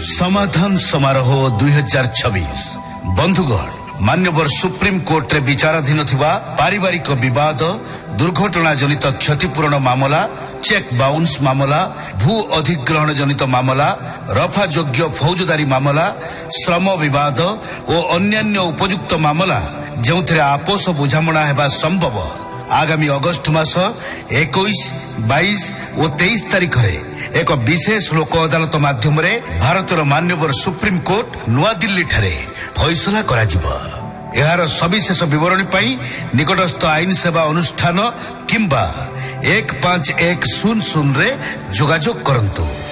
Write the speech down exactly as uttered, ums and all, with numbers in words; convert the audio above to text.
समाधान समारोह दुई हजार छब्बीस बंधुगण मान्यवर सुप्रीम कोर्ट रे विचाराधीन थिबा पारिवारिक विवाद दुर्घटना जनित क्षतिपूरण मामला चेक बाउंस मामला भू अधिग्रहण जनित मामला रफा योग्य फौजदारी मामला श्रम विवाद और अन्यान्य उपयुक्त मामला जो आपोष बुझामणा हेबा संभव आगामी अगस्ट मास इक्कीस बाईस और तेईस तारीख में एक विशेष लोक अदालत माध्यम भारतर मान्यवर सुप्रीम कोर्ट नुआ दिल्ली ठारे फैसला कराजिबो। यार सविशेष विवरणी पाई निकटस्थ आईन सेवा अनुष्ठान किंबा एक पांच एक शून्य शून्य रे जोगाजोग करंतु।